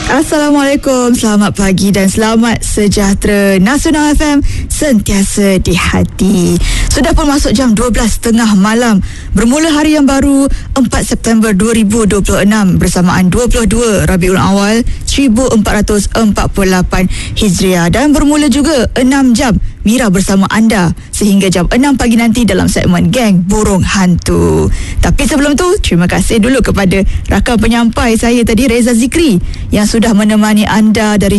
Assalamualaikum, selamat pagi dan selamat sejahtera. Nasional FM sentiasa di hati. Sudah pun masuk jam 12.30 malam. Bermula hari yang baru 4 September 2026 bersamaan 22 Rabiul Awal 1448 Hijriah, dan bermula juga 6 jam Mira bersama anda sehingga jam 6 pagi nanti dalam segmen Geng Burung Hantu. Tapi sebelum tu, terima kasih dulu kepada rakan penyampai saya tadi, Reza Zikri, yang sudah menemani anda dari